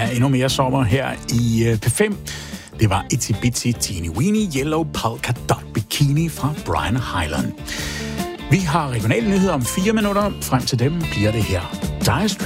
af endnu mere sommer her i P5. Det var Itsy Bitsy Teeny Weeny Yellow Polka Dot Bikini fra Brian Hyland. Vi har regionale nyheder om 4 minutter. Frem til dem bliver det her Dire Straits.